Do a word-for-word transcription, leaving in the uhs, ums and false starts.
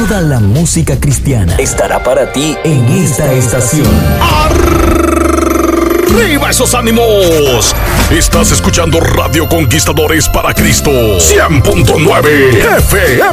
Toda la música cristiana estará para ti en esta estación. ¡Arriba esos ánimos! Estás escuchando Radio Conquistadores para Cristo cien punto nueve F M.